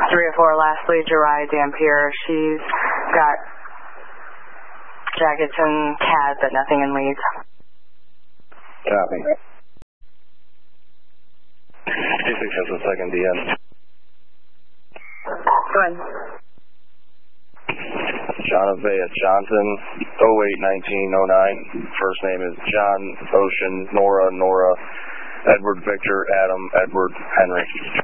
304, lastly, Jerai Dampier. She's got jackets and CAD, but nothing in leads. Copy. 26 has a second DN. Go ahead. John Avea Johnson, 08-1909. First name is John Ocean, Nora, Edward Victor, Adam, Edward Henry.